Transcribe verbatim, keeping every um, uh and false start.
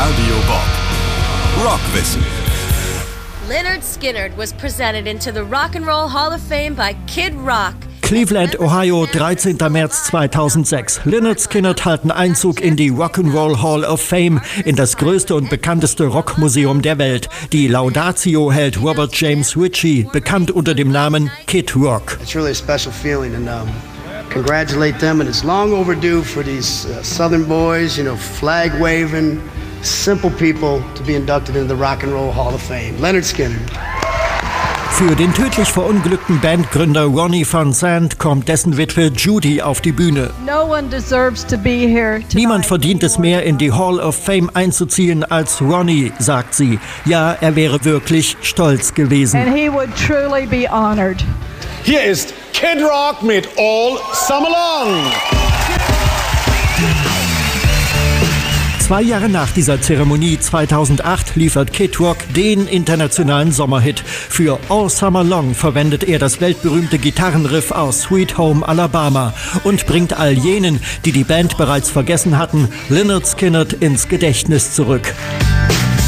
Radio Bob Rockwissen. Lynyrd Skynyrd was presented into the Rock and Roll Hall of Fame by Kid Rock. Cleveland, Ohio, dreizehnter März zweitausendsechs. Lynyrd Skynyrd halten Einzug in die Rock'n'Roll Hall of Fame, in das größte und bekannteste Rockmuseum der Welt. Die Laudatio hält Robert James Ritchie, bekannt unter dem Namen Kid Rock. It's really a special feeling and um, congratulate them, and it's long overdue for these uh, Southern boys, you know, flag waving, simple people to be inducted into the Rock'n'Roll Hall of Fame. Lynyrd Skynyrd. Für den tödlich verunglückten Bandgründer Ronnie Van Zant kommt dessen Witwe Judy auf die Bühne. Niemand verdient es mehr, in die Hall of Fame einzuziehen als Ronnie, sagt sie. Ja, er wäre wirklich stolz gewesen. Hier ist Kid Rock mit All Summer Long. Zwei Jahre nach dieser Zeremonie zweitausendacht liefert Kid Rock den internationalen Sommerhit. Für All Summer Long verwendet er das weltberühmte Gitarrenriff aus Sweet Home Alabama und bringt all jenen, die die Band bereits vergessen hatten, Lynyrd Skynyrd ins Gedächtnis zurück.